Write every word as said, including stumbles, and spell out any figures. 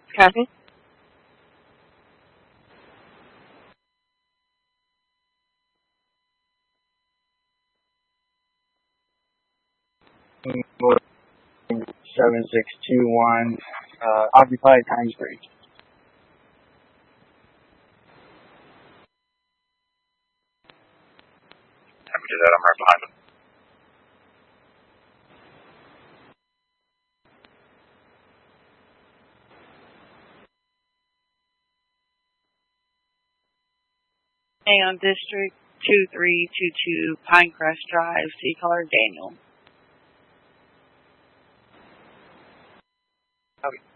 Kathy? seven six two one, uh, occupied times three. Happy to do that. I'm right behind him. Hang on, District two three two two, Pinecrest Drive, C-Caller Daniel. Okay.